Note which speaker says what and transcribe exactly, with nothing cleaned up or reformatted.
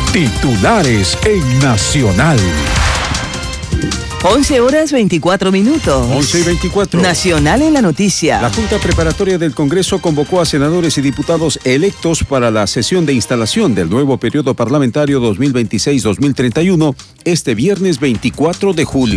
Speaker 1: Titulares en Nacional.
Speaker 2: once horas veinticuatro minutos.
Speaker 1: once y veinticuatro.
Speaker 2: Nacional en la noticia.
Speaker 1: La Junta Preparatoria del Congreso convocó a senadores y diputados electos para la sesión de instalación del nuevo periodo parlamentario dos mil veintiséis a dos mil treinta y uno este viernes veinticuatro de julio.